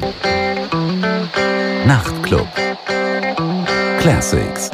Nachtclub Classics.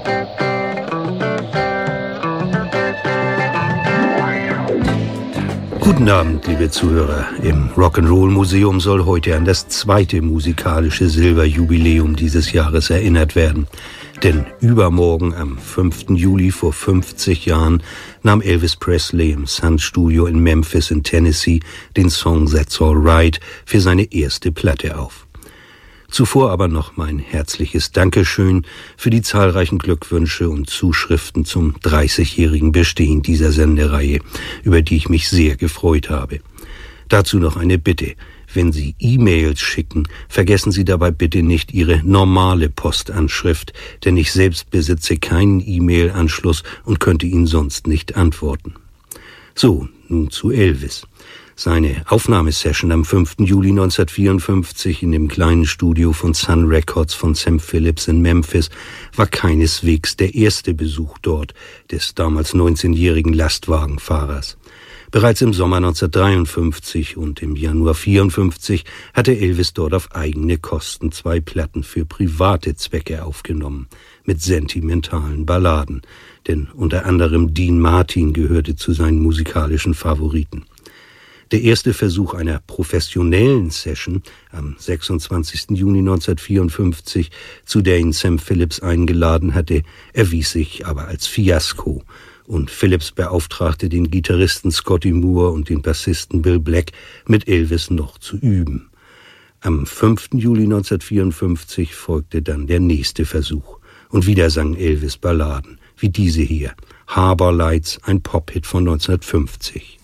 Guten Abend, liebe Zuhörer. Im Rock'n'Roll-Museum soll heute an das zweite musikalische Silberjubiläum dieses Jahres erinnert werden. Denn übermorgen, am 5. Juli vor 50 Jahren, nahm Elvis Presley im Sun Studio in Memphis in Tennessee den Song That's All Right für seine erste Platte auf. Zuvor aber noch mein herzliches Dankeschön für die zahlreichen Glückwünsche und Zuschriften zum 30-jährigen Bestehen dieser Sendereihe, über die ich mich sehr gefreut habe. Dazu noch eine Bitte. Wenn Sie E-Mails schicken, vergessen Sie dabei bitte nicht Ihre normale Postanschrift, denn ich selbst besitze keinen E-Mail-Anschluss und könnte Ihnen sonst nicht antworten. So, nun zu Elvis. Seine Aufnahmesession am 5. Juli 1954 in dem kleinen Studio von Sun Records von Sam Phillips in Memphis war keineswegs der erste Besuch dort des damals 19-jährigen Lastwagenfahrers. Bereits im Sommer 1953 und im Januar 1954 hatte Elvis dort auf eigene Kosten 2 Platten für private Zwecke aufgenommen, mit sentimentalen Balladen, denn unter anderem Dean Martin gehörte zu seinen musikalischen Favoriten. Der erste Versuch einer professionellen Session am 26. Juni 1954, zu der ihn Sam Phillips eingeladen hatte, erwies sich aber als Fiasko. Und Phillips beauftragte den Gitarristen Scotty Moore und den Bassisten Bill Black, mit Elvis noch zu üben. Am 5. Juli 1954 folgte dann der nächste Versuch. Und wieder sang Elvis Balladen, wie diese hier, Harbor Lights, ein Pop-Hit von 1950.